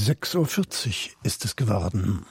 6:40 ist es geworden.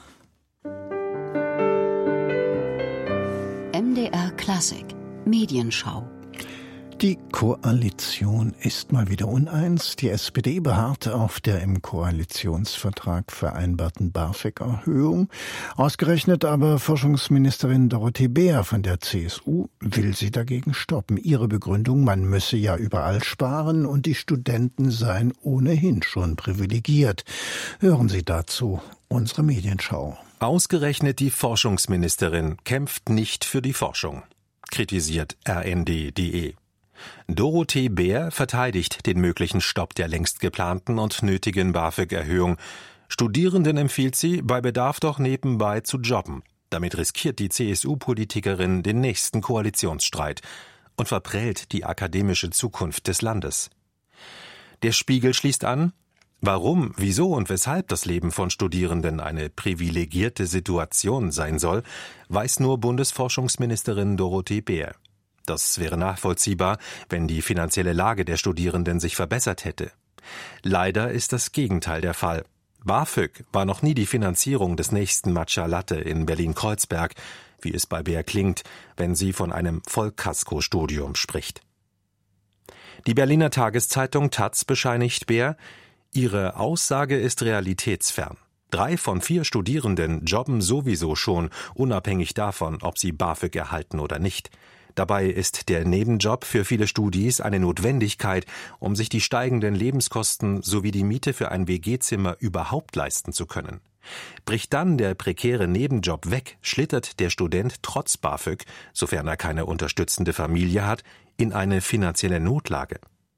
MDR Klassik Medienschau. Die Koalition ist mal wieder uneins. Die SPD beharrt auf der im Koalitionsvertrag vereinbarten BAföG-Erhöhung. Ausgerechnet aber Forschungsministerin Dorothee Bär von der CSU will sie dagegen stoppen. Ihre Begründung, man müsse ja überall sparen und die Studenten seien ohnehin schon privilegiert. Hören Sie dazu unsere Medienschau. Ausgerechnet die Forschungsministerin kämpft nicht für die Forschung, kritisiert rnd.de. Dorothee Bär verteidigt den möglichen Stopp der längst geplanten und nötigen BAföG-Erhöhung. Studierenden empfiehlt sie, bei Bedarf doch nebenbei zu jobben. Damit riskiert die CSU-Politikerin den nächsten Koalitionsstreit und verprellt die akademische Zukunft des Landes. Der Spiegel schließt an: Warum, wieso und weshalb das Leben von Studierenden eine privilegierte Situation sein soll, weiß nur Bundesforschungsministerin Dorothee Bär. Das wäre nachvollziehbar, wenn die finanzielle Lage der Studierenden sich verbessert hätte. Leider ist das Gegenteil der Fall. BAföG war noch nie die Finanzierung des nächsten Matcha Latte in Berlin-Kreuzberg, wie es bei Bär klingt, wenn sie von einem Vollkasko-Studium spricht. Die Berliner Tageszeitung taz bescheinigt Bär, ihre Aussage ist realitätsfern. 3 von 4 Studierenden jobben sowieso schon, unabhängig davon, ob sie BAföG erhalten oder nicht. Dabei ist der Nebenjob für viele Studis eine Notwendigkeit, um sich die steigenden Lebenskosten sowie die Miete für ein WG-Zimmer überhaupt leisten zu können. Bricht dann der prekäre Nebenjob weg, schlittert der Student trotz BAföG, sofern er keine unterstützende Familie hat, in eine finanzielle Notlage.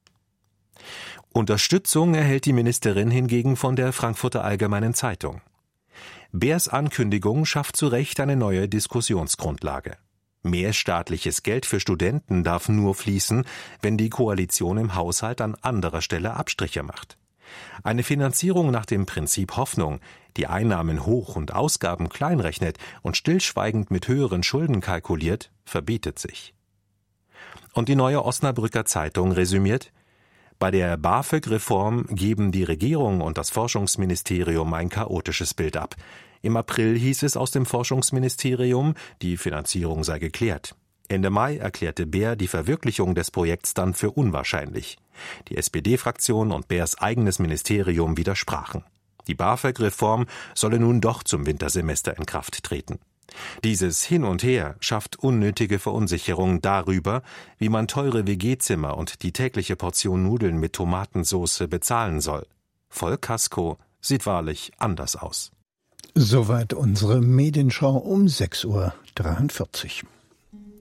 Unterstützung erhält die Ministerin hingegen von der Frankfurter Allgemeinen Zeitung. Bärs Ankündigung schafft zu Recht eine neue Diskussionsgrundlage. Mehr staatliches Geld für Studenten darf nur fließen, wenn die Koalition im Haushalt an anderer Stelle Abstriche macht. Eine Finanzierung nach dem Prinzip Hoffnung, die Einnahmen hoch und Ausgaben klein rechnet und stillschweigend mit höheren Schulden kalkuliert, verbietet sich. Und die Neue Osnabrücker Zeitung resümiert: Bei der BAföG-Reform geben die Regierung und das Forschungsministerium ein chaotisches Bild ab. Im April hieß es aus dem Forschungsministerium, die Finanzierung sei geklärt. Ende Mai erklärte Bär die Verwirklichung des Projekts dann für unwahrscheinlich. Die SPD-Fraktion und Bärs eigenes Ministerium widersprachen. Die BAföG-Reform solle nun doch zum Wintersemester in Kraft treten. Dieses Hin und Her schafft unnötige Verunsicherung darüber, wie man teure WG-Zimmer und die tägliche Portion Nudeln mit Tomatensauce bezahlen soll. Vollkasko sieht wahrlich anders aus. Soweit unsere Medienschau um 6:43 Uhr.